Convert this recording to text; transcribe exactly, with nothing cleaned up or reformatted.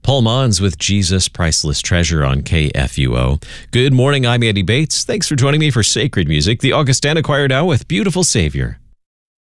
Paul Mons with Jesus, Priceless Treasure on K F U O. Good morning, I'm Andy Bates. Thanks for joining me for Sacred Music. The Augustana Choir now with Beautiful Savior.